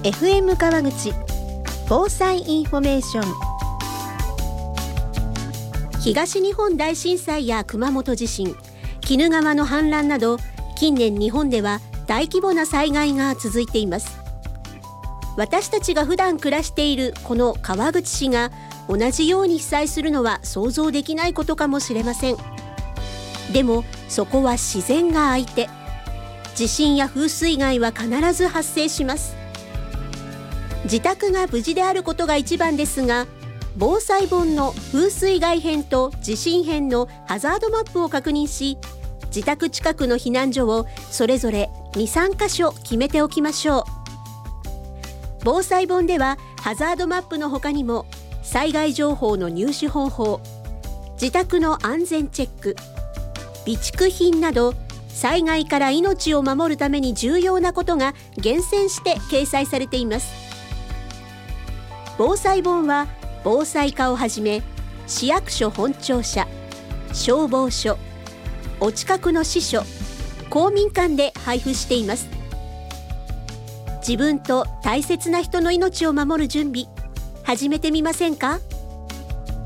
FM 川口防災インフォメーション。東日本大震災や熊本地震、鬼怒川の氾濫など、近年日本では大規模な災害が続いています。私たちが普段暮らしているこの川口市が同じように被災するのは想像できないことかもしれません。でもそこは自然が相手。地震や風水害は必ず発生します。自宅が無事であることが一番ですが、防災本の風水害編と地震編のハザードマップを確認し、自宅近くの避難所をそれぞれ 2,3 カ所決めておきましょう。防災本ではハザードマップの他にも災害情報の入手方法、自宅の安全チェック、備蓄品など災害から命を守るために重要なことが厳選して掲載されています。防災本は防災課をはじめ市役所本庁舎、消防署、お近くの支所、公民館で配布しています。自分と大切な人の命を守る準備、始めてみませんか？